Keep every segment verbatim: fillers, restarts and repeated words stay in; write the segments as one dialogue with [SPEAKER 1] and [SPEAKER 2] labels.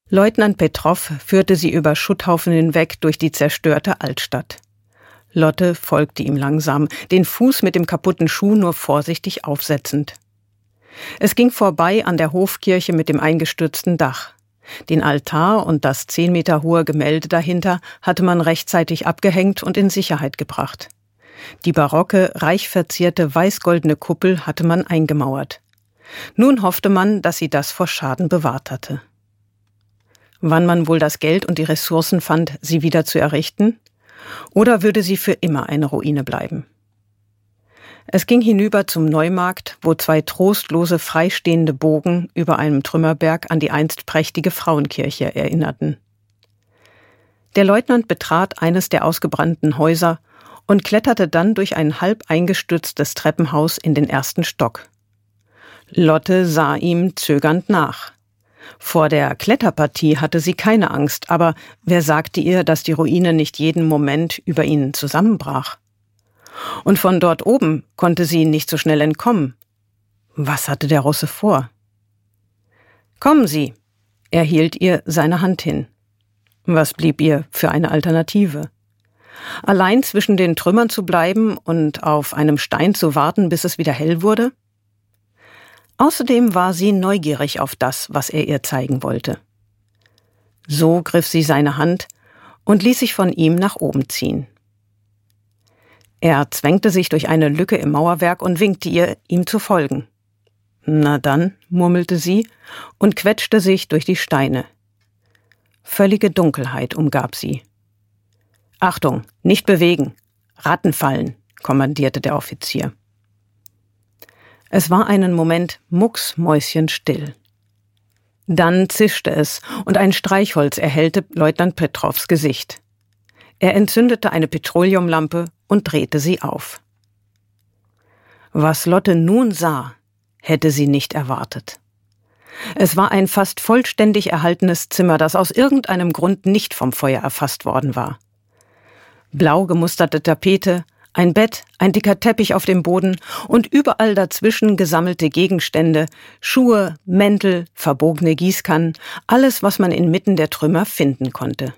[SPEAKER 1] Leutnant Petrow führte sie über Schutthaufen hinweg durch die zerstörte Altstadt. Lotte folgte ihm langsam, den Fuß mit dem kaputten Schuh nur vorsichtig aufsetzend. Es ging vorbei an der Hofkirche mit dem eingestürzten Dach. Den Altar und das zehn Meter hohe Gemälde dahinter hatte man rechtzeitig abgehängt und in Sicherheit gebracht. Die barocke, reich verzierte weiß-goldene Kuppel hatte man eingemauert. Nun hoffte man, dass sie das vor Schaden bewahrt hatte. Wann man wohl das Geld und die Ressourcen fand, sie wieder zu errichten? Oder würde sie für immer eine Ruine bleiben? Es ging hinüber zum Neumarkt, wo zwei trostlose, freistehende Bogen über einem Trümmerberg an die einst prächtige Frauenkirche erinnerten. Der Leutnant betrat eines der ausgebrannten Häuser und kletterte dann durch ein halb eingestürztes Treppenhaus in den ersten Stock. Lotte sah ihm zögernd nach. Vor der Kletterpartie hatte sie keine Angst, aber wer sagte ihr, dass die Ruine nicht jeden Moment über ihnen zusammenbrach? Und von dort oben konnte sie nicht so schnell entkommen. Was hatte der Russe vor? »Kommen Sie«, er hielt ihr seine Hand hin. Was blieb ihr für eine Alternative? Allein zwischen den Trümmern zu bleiben und auf einem Stein zu warten, bis es wieder hell wurde? Außerdem war sie neugierig auf das, was er ihr zeigen wollte. So griff sie seine Hand und ließ sich von ihm nach oben ziehen. Er zwängte sich durch eine Lücke im Mauerwerk und winkte ihr, ihm zu folgen. »Na dann«, murmelte sie und quetschte sich durch die Steine. Völlige Dunkelheit umgab sie. »Achtung, nicht bewegen! Ratten fallen«, kommandierte der Offizier. Es war einen Moment mucksmäuschenstill. Dann zischte es und ein Streichholz erhellte Leutnant Petrows Gesicht. Er entzündete eine Petroleumlampe und drehte sie auf. Was Lotte nun sah, hätte sie nicht erwartet. Es war ein fast vollständig erhaltenes Zimmer, das aus irgendeinem Grund nicht vom Feuer erfasst worden war. Blau gemusterte Tapete, ein Bett, ein dicker Teppich auf dem Boden und überall dazwischen gesammelte Gegenstände, Schuhe, Mäntel, verbogene Gießkannen, alles, was man inmitten der Trümmer finden konnte.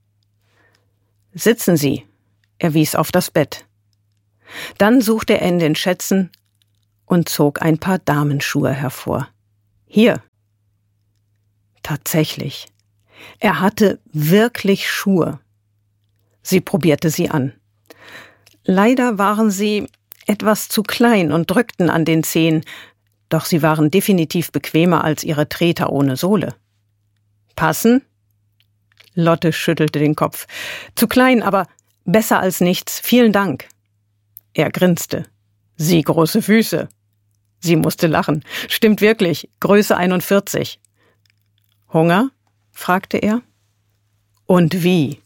[SPEAKER 1] »Sitzen Sie«, er wies auf das Bett. Dann suchte er in den Schätzen und zog ein paar Damenschuhe hervor. »Hier.« Tatsächlich. Er hatte wirklich Schuhe. Sie probierte sie an. Leider waren sie etwas zu klein und drückten an den Zehen, doch sie waren definitiv bequemer als ihre Treter ohne Sohle. »Passen?« Lotte schüttelte den Kopf. »Zu klein, aber besser als nichts. Vielen Dank.« Er grinste. »Sie große Füße.« Sie musste lachen. »Stimmt wirklich. Größe einundvierzig.« »Hunger?« fragte er. »Und wie?«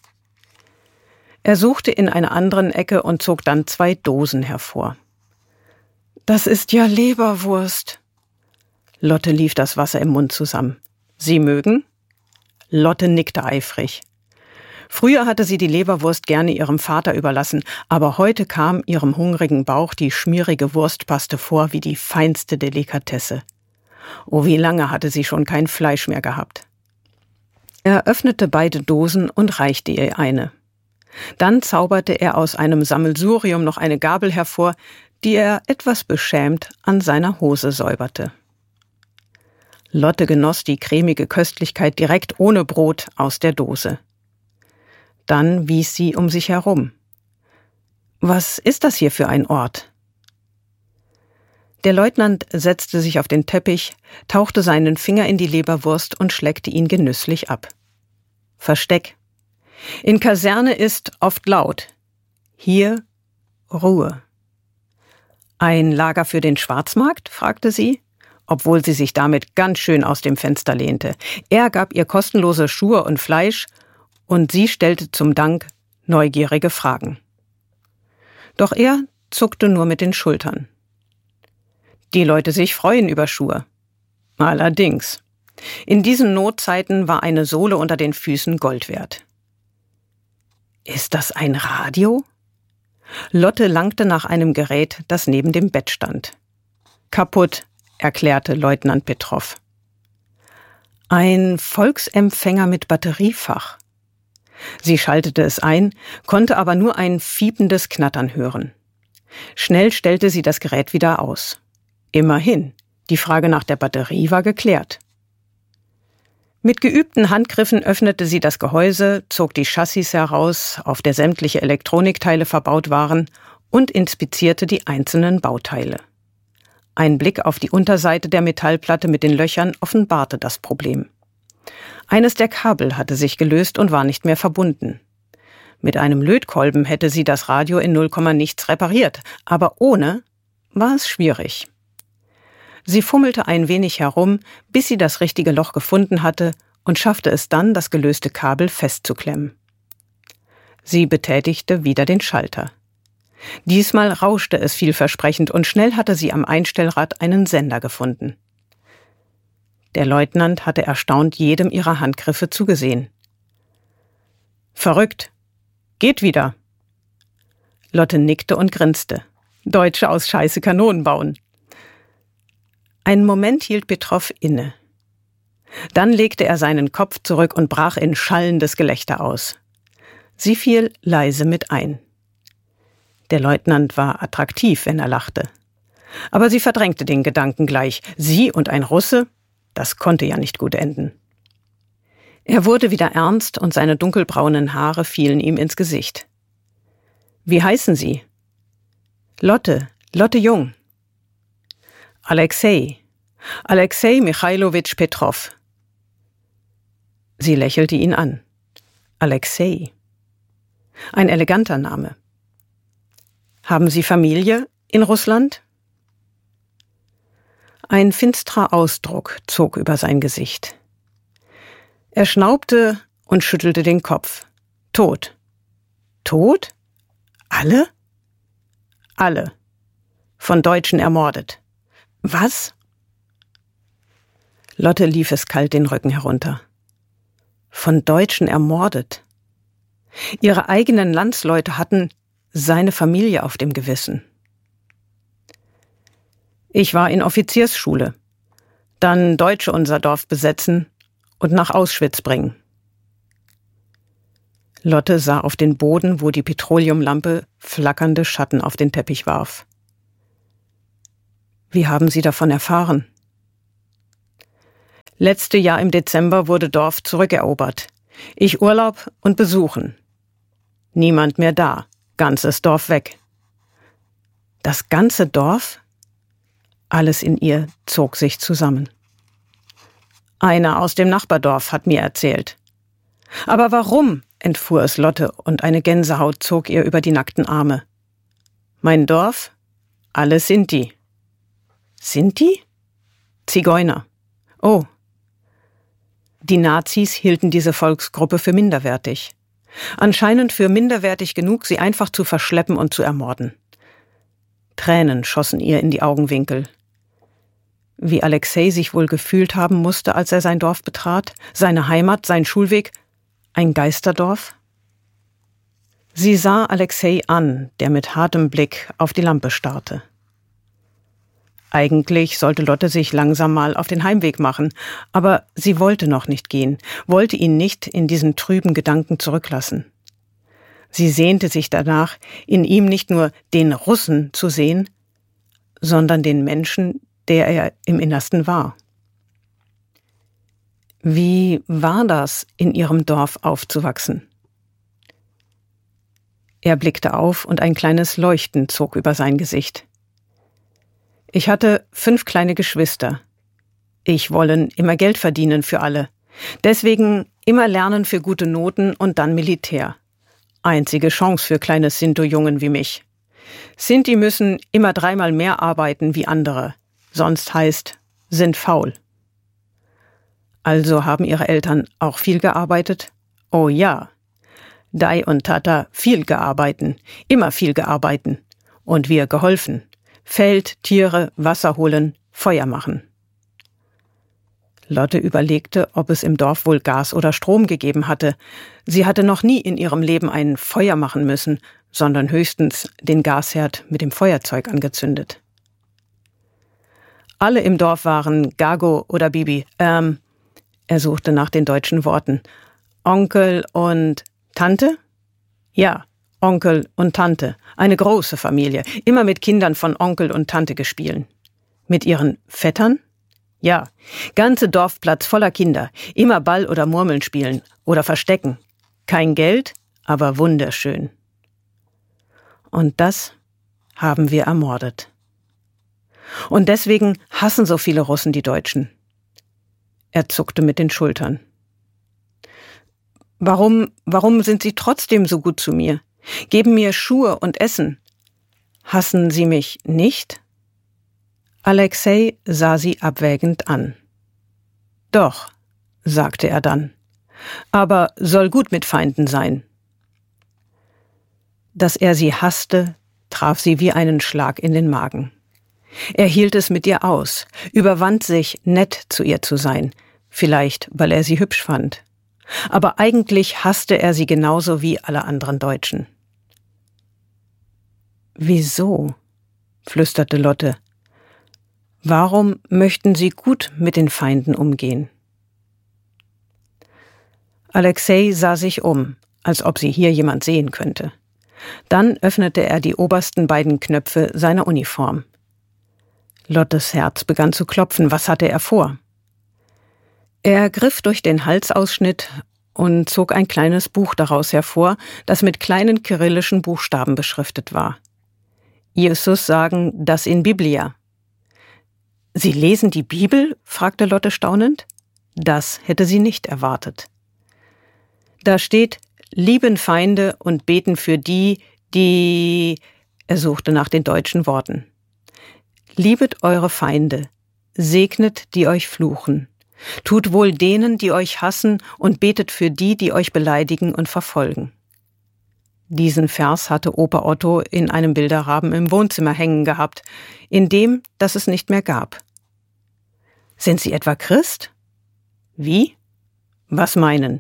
[SPEAKER 1] Er suchte in einer anderen Ecke und zog dann zwei Dosen hervor. »Das ist ja Leberwurst.« Lotte lief das Wasser im Mund zusammen. »Sie mögen?« Lotte nickte eifrig. Früher hatte sie die Leberwurst gerne ihrem Vater überlassen, aber heute kam ihrem hungrigen Bauch die schmierige Wurstpaste vor wie die feinste Delikatesse. Oh, wie lange hatte sie schon kein Fleisch mehr gehabt. Er öffnete beide Dosen und reichte ihr eine. Dann zauberte er aus einem Sammelsurium noch eine Gabel hervor, die er etwas beschämt an seiner Hose säuberte. Lotte genoss die cremige Köstlichkeit direkt ohne Brot aus der Dose. Dann wies sie um sich herum. »Was ist das hier für ein Ort?« Der Leutnant setzte sich auf den Teppich, tauchte seinen Finger in die Leberwurst und schleckte ihn genüsslich ab. »Versteck. In Kaserne ist oft laut. Hier Ruhe.« »Ein Lager für den Schwarzmarkt?« fragte sie, obwohl sie sich damit ganz schön aus dem Fenster lehnte. Er gab ihr kostenlose Schuhe und Fleisch, und sie stellte zum Dank neugierige Fragen. Doch er zuckte nur mit den Schultern. Die Leute sich freuen über Schuhe. Allerdings. In diesen Notzeiten war eine Sohle unter den Füßen Gold wert. »Ist das ein Radio?« Lotte langte nach einem Gerät, das neben dem Bett stand. »Kaputt«, erklärte Leutnant Petrow. Ein Volksempfänger mit Batteriefach. Sie schaltete es ein, konnte aber nur ein fiependes Knattern hören. Schnell stellte sie das Gerät wieder aus. Immerhin, die Frage nach der Batterie war geklärt. Mit geübten Handgriffen öffnete sie das Gehäuse, zog die Chassis heraus, auf der sämtliche Elektronikteile verbaut waren, und inspizierte die einzelnen Bauteile. Ein Blick auf die Unterseite der Metallplatte mit den Löchern offenbarte das Problem. Eines der Kabel hatte sich gelöst und war nicht mehr verbunden. Mit einem Lötkolben hätte sie das Radio in null Komma nichts repariert, aber ohne war es schwierig. Sie fummelte ein wenig herum, bis sie das richtige Loch gefunden hatte und schaffte es dann, das gelöste Kabel festzuklemmen. Sie betätigte wieder den Schalter. Diesmal rauschte es vielversprechend und schnell hatte sie am Einstellrad einen Sender gefunden. Der Leutnant hatte erstaunt jedem ihrer Handgriffe zugesehen. »Verrückt! Geht wieder!« Lotte nickte und grinste. »Deutsche aus Scheiße Kanonen bauen!« Einen Moment hielt Petrow inne. Dann legte er seinen Kopf zurück und brach in schallendes Gelächter aus. Sie fiel leise mit ein. Der Leutnant war attraktiv, wenn er lachte. Aber sie verdrängte den Gedanken gleich. Sie und ein Russe? Das konnte ja nicht gut enden. Er wurde wieder ernst und seine dunkelbraunen Haare fielen ihm ins Gesicht. »Wie heißen Sie?« »Lotte, Lotte Jung.« »Alexei, Alexei Michailowitsch Petrow.« Sie lächelte ihn an. »Alexei. Ein eleganter Name. Haben Sie Familie in Russland?« Ein finsterer Ausdruck zog über sein Gesicht. Er schnaubte und schüttelte den Kopf. »Tot.« »Tot? Alle?« »Alle. Von Deutschen ermordet.« »Was?« Lotte lief es kalt den Rücken herunter. Von Deutschen ermordet. Ihre eigenen Landsleute hatten seine Familie auf dem Gewissen. »Ich war in Offiziersschule. Dann Deutsche unser Dorf besetzen und nach Auschwitz bringen.« Lotte sah auf den Boden, wo die Petroleumlampe flackernde Schatten auf den Teppich warf. »Wie haben Sie davon erfahren?« »Letzte Jahr im Dezember wurde Dorf zurückerobert. Ich Urlaub und besuchen. Niemand mehr da. Ganzes Dorf weg.« »Das ganze Dorf?« Alles in ihr zog sich zusammen. »Einer aus dem Nachbardorf hat mir erzählt.« »Aber warum?« entfuhr es Lotte und eine Gänsehaut zog ihr über die nackten Arme. »Mein Dorf? Alle Sinti.« »Sinti?« »Zigeuner.« »Oh.« Die Nazis hielten diese Volksgruppe für minderwertig. Anscheinend für minderwertig genug, sie einfach zu verschleppen und zu ermorden. Tränen schossen ihr in die Augenwinkel. Wie Alexei sich wohl gefühlt haben musste, als er sein Dorf betrat, seine Heimat, sein Schulweg, ein Geisterdorf? Sie sah Alexei an, der mit hartem Blick auf die Lampe starrte. Eigentlich sollte Lotte sich langsam mal auf den Heimweg machen, aber sie wollte noch nicht gehen, wollte ihn nicht in diesen trüben Gedanken zurücklassen. Sie sehnte sich danach, in ihm nicht nur den Russen zu sehen, sondern den Menschen, der er im Innersten war. Wie war das, in ihrem Dorf aufzuwachsen? Er blickte auf und ein kleines Leuchten zog über sein Gesicht. »Ich hatte fünf kleine Geschwister. Ich wollen immer Geld verdienen für alle. Deswegen immer lernen für gute Noten und dann Militär. Einzige Chance für kleine Sinto-Jungen wie mich. Sinti müssen immer dreimal mehr arbeiten wie andere. Sonst heißt, sind faul.« »Also haben Ihre Eltern auch viel gearbeitet?« »Oh ja. Dai und Tata viel gearbeiten, immer viel gearbeiten. Und wir geholfen. Feld, Tiere, Wasser holen, Feuer machen.« Lotte überlegte, ob es im Dorf wohl Gas oder Strom gegeben hatte. Sie hatte noch nie in ihrem Leben ein Feuer machen müssen, sondern höchstens den Gasherd mit dem Feuerzeug angezündet. Alle im Dorf waren Gago oder Bibi, ähm, Er suchte nach den deutschen Worten. Onkel und Tante? Ja, Onkel und Tante. Eine große Familie. Immer mit Kindern von Onkel und Tante gespielt. Mit ihren Vettern? Ja, ganze Dorfplatz voller Kinder. Immer Ball oder Murmeln spielen oder verstecken. Kein Geld, aber wunderschön. Und das haben wir ermordet. Und deswegen hassen so viele Russen die Deutschen. Er zuckte mit den Schultern. Warum, warum sind Sie trotzdem so gut zu mir? Geben mir Schuhe und Essen. Hassen Sie mich nicht? Alexei sah sie abwägend an. Doch, sagte er dann, aber soll gut mit Feinden sein. Dass er sie hasste, traf sie wie einen Schlag in den Magen. Er hielt es mit ihr aus, überwand sich, nett zu ihr zu sein, vielleicht, weil er sie hübsch fand. Aber eigentlich hasste er sie genauso wie alle anderen Deutschen. »Wieso?« flüsterte Lotte. »Warum möchten Sie gut mit den Feinden umgehen?« Alexei sah sich um, als ob sie hier jemand sehen könnte. Dann öffnete er die obersten beiden Knöpfe seiner Uniform. Lottes Herz begann zu klopfen. Was hatte er vor? Er griff durch den Halsausschnitt und zog ein kleines Buch daraus hervor, das mit kleinen kyrillischen Buchstaben beschriftet war. Jesus sagen das in Biblia. »Sie lesen die Bibel?« fragte Lotte staunend. Das hätte sie nicht erwartet. Da steht, lieben Feinde und beten für die, die... Er suchte nach den deutschen Worten. Liebet eure Feinde, segnet, die euch fluchen. Tut wohl denen, die euch hassen, und betet für die, die euch beleidigen und verfolgen. Diesen Vers hatte Opa Otto in einem Bilderrahmen im Wohnzimmer hängen gehabt, in dem, das es nicht mehr gab. »Sind Sie etwa Christ?« »Wie? Was meinen?«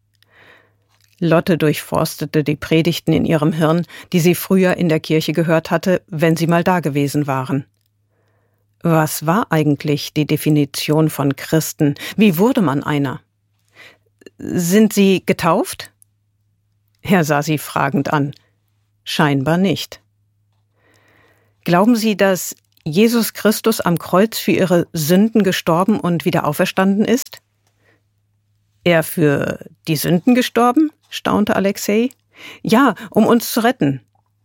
[SPEAKER 1] Lotte durchforstete die Predigten in ihrem Hirn, die sie früher in der Kirche gehört hatte, wenn sie mal da gewesen waren. Was war eigentlich die Definition von Christen? Wie wurde man einer? »Sind Sie getauft?« Er sah sie fragend an. Scheinbar nicht. »Glauben Sie, dass Jesus Christus am Kreuz für Ihre Sünden gestorben und wieder auferstanden ist?« »Er für die Sünden gestorben?« staunte Alexei. »Ja, um uns zu retten.«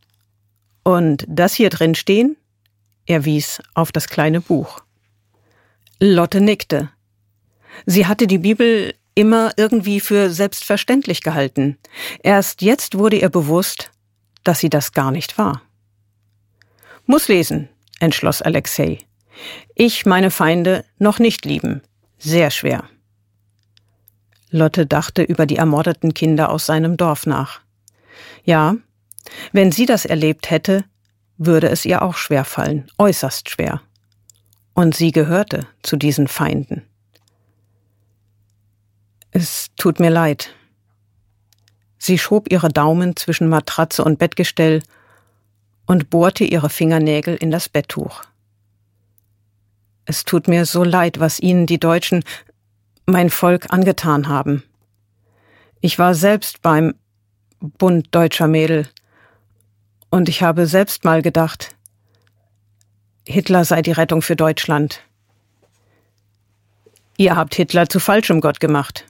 [SPEAKER 1] »Und das hier drin stehen?« Er wies auf das kleine Buch. Lotte nickte. Sie hatte die Bibel immer irgendwie für selbstverständlich gehalten. Erst jetzt wurde ihr bewusst, dass sie das gar nicht war. »Muss lesen«, entschloss Alexei. »Ich meine Feinde noch nicht lieben. Sehr schwer.« Lotte dachte über die ermordeten Kinder aus seinem Dorf nach. Ja, wenn sie das erlebt hätte, würde es ihr auch schwer fallen, äußerst schwer. Und sie gehörte zu diesen Feinden. »Es tut mir leid.« Sie schob ihre Daumen zwischen Matratze und Bettgestell und bohrte ihre Fingernägel in das Betttuch. »Es tut mir so leid, was Ihnen die Deutschen, mein Volk, angetan haben. Ich war selbst beim Bund deutscher Mädel und ich habe selbst mal gedacht, Hitler sei die Rettung für Deutschland. Ihr habt Hitler zu falschem Gott gemacht.«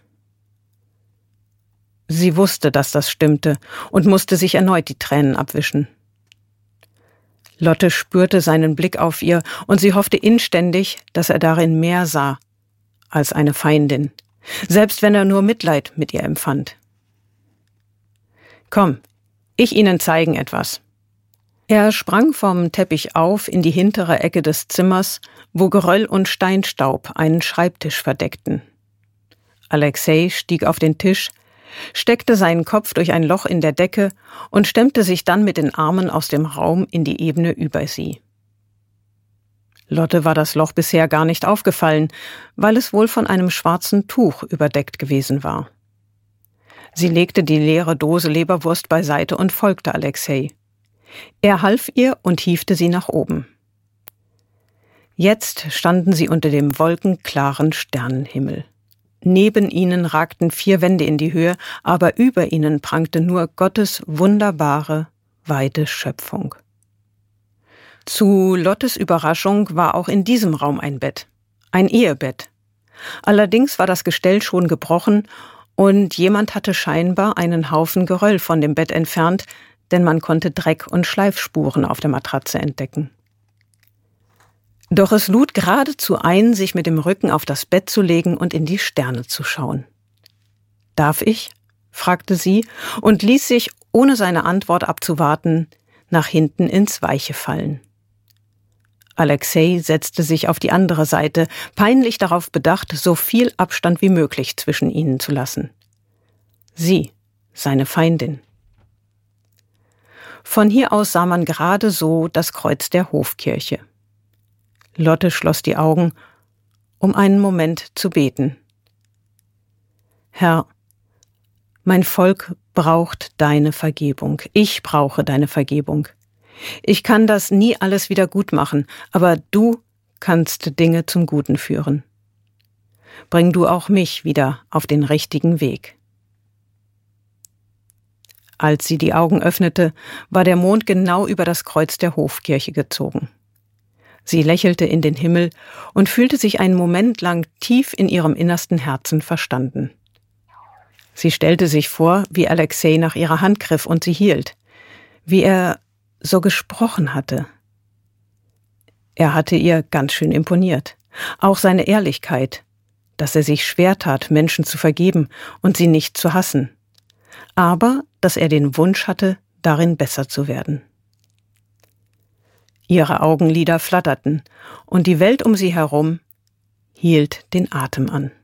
[SPEAKER 1] Sie wusste, dass das stimmte und musste sich erneut die Tränen abwischen. Lotte spürte seinen Blick auf ihr und sie hoffte inständig, dass er darin mehr sah als eine Feindin, selbst wenn er nur Mitleid mit ihr empfand. »Komm, ich Ihnen zeigen etwas.« Er sprang vom Teppich auf in die hintere Ecke des Zimmers, wo Geröll und Steinstaub einen Schreibtisch verdeckten. Alexei stieg auf den Tisch, steckte seinen Kopf durch ein Loch in der Decke und stemmte sich dann mit den Armen aus dem Raum in die Ebene über sie. Lotte war das Loch bisher gar nicht aufgefallen, weil es wohl von einem schwarzen Tuch überdeckt gewesen war. Sie legte die leere Dose Leberwurst beiseite und folgte Alexei. Er half ihr und hiefte sie nach oben. Jetzt standen sie unter dem wolkenklaren Sternenhimmel. Neben ihnen ragten vier Wände in die Höhe, aber über ihnen prangte nur Gottes wunderbare, weite Schöpfung. Zu Lottes Überraschung war auch in diesem Raum ein Bett, ein Ehebett. Allerdings war das Gestell schon gebrochen und jemand hatte scheinbar einen Haufen Geröll von dem Bett entfernt, denn man konnte Dreck und Schleifspuren auf der Matratze entdecken. Doch es lud geradezu ein, sich mit dem Rücken auf das Bett zu legen und in die Sterne zu schauen. »Darf ich?« fragte sie und ließ sich, ohne seine Antwort abzuwarten, nach hinten ins Weiche fallen. Alexei setzte sich auf die andere Seite, peinlich darauf bedacht, so viel Abstand wie möglich zwischen ihnen zu lassen. Sie, seine Feindin. Von hier aus sah man gerade so das Kreuz der Hofkirche. Lotte schloss die Augen, um einen Moment zu beten. Herr, mein Volk braucht deine Vergebung. Ich brauche deine Vergebung. Ich kann das nie alles wieder gut machen, aber du kannst Dinge zum Guten führen. Bring du auch mich wieder auf den richtigen Weg. Als sie die Augen öffnete, war der Mond genau über das Kreuz der Hofkirche gezogen. Sie lächelte in den Himmel und fühlte sich einen Moment lang tief in ihrem innersten Herzen verstanden. Sie stellte sich vor, wie Alexei nach ihrer Hand griff und sie hielt, wie er so gesprochen hatte. Er hatte ihr ganz schön imponiert. Auch seine Ehrlichkeit, dass er sich schwer tat, Menschen zu vergeben und sie nicht zu hassen. Aber dass er den Wunsch hatte, darin besser zu werden. Ihre Augenlider flatterten und die Welt um sie herum hielt den Atem an.